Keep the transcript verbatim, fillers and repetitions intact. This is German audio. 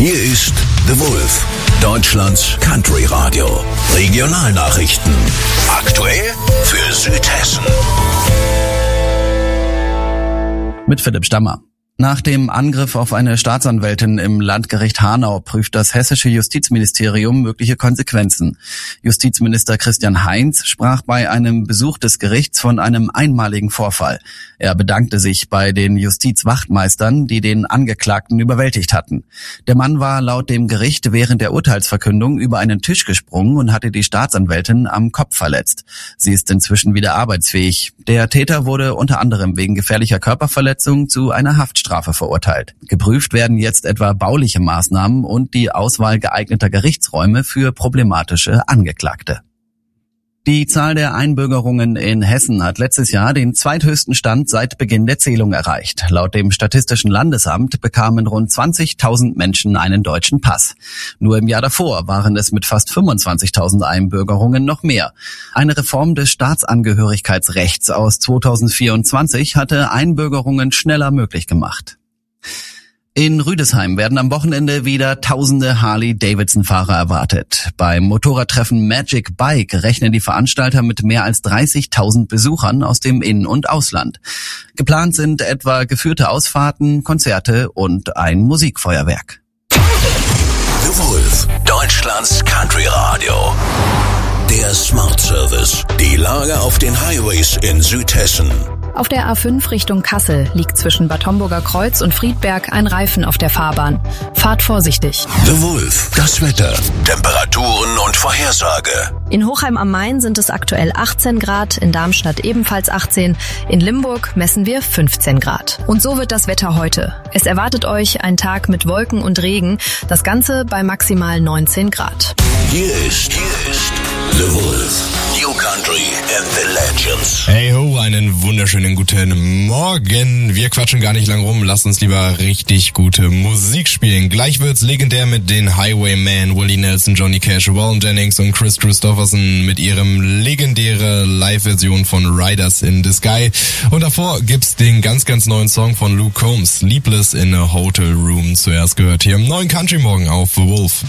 Hier ist The Wolf, Deutschlands Country Radio. Regionalnachrichten. Aktuell für Südhessen. Mit Philipp Stammer. Nach dem Angriff auf eine Staatsanwältin im Landgericht Hanau prüft das hessische Justizministerium mögliche Konsequenzen. Justizminister Christian Heinz sprach bei einem Besuch des Gerichts von einem einmaligen Vorfall. Er bedankte sich bei den Justizwachtmeistern, die den Angeklagten überwältigt hatten. Der Mann war laut dem Gericht während der Urteilsverkündung über einen Tisch gesprungen und hatte die Staatsanwältin am Kopf verletzt. Sie ist inzwischen wieder arbeitsfähig. Der Täter wurde unter anderem wegen gefährlicher Körperverletzung zu einer Haftstrafe verurteilt. Geprüft werden jetzt etwa bauliche Maßnahmen und die Auswahl geeigneter Gerichtsräume für problematische Angeklagte. Die Zahl der Einbürgerungen in Hessen hat letztes Jahr den zweithöchsten Stand seit Beginn der Zählung erreicht. Laut dem Statistischen Landesamt bekamen rund zwanzigtausend Menschen einen deutschen Pass. Nur im Jahr davor waren es mit fast fünfundzwanzigtausend Einbürgerungen noch mehr. Eine Reform des Staatsangehörigkeitsrechts aus zweitausendvierundzwanzig hatte Einbürgerungen schneller möglich gemacht. In Rüdesheim werden am Wochenende wieder tausende Harley-Davidson-Fahrer erwartet. Beim Motorradtreffen Magic Bike rechnen die Veranstalter mit mehr als dreißigtausend Besuchern aus dem In- und Ausland. Geplant sind etwa geführte Ausfahrten, Konzerte und ein Musikfeuerwerk. The Wolf, Deutschlands Country Radio. Der Smart Service. Die Lage auf den Highways in Südhessen. Auf der A fünf Richtung Kassel liegt zwischen Bad Homburger Kreuz und Friedberg ein Reifen auf der Fahrbahn. Fahrt vorsichtig. The Wolf, das Wetter, Temperaturen und Vorhersage. In Hochheim am Main sind es aktuell achtzehn Grad, in Darmstadt ebenfalls achtzehn, in Limburg messen wir fünfzehn Grad. Und so wird das Wetter heute. Es erwartet euch ein Tag mit Wolken und Regen, das Ganze bei maximal neunzehn Grad. Hier ist, hier ist The Wolf, New Country and the Legends. Hey ho, einen wunderschönen guten Morgen. Wir quatschen gar nicht lang rum, lasst uns lieber richtig gute Musik spielen. Gleich wird's legendär mit den Highwaymen, Willie Nelson, Johnny Cash, Waylon Jennings und Chris Christopherson mit ihrem legendäre Live-Version von Riders in the Sky. Und davor gibt's den ganz, ganz neuen Song von Luke Combs, Sleepless in a Hotel Room. Zuerst gehört hier im neuen Country Morgen auf The Wolf.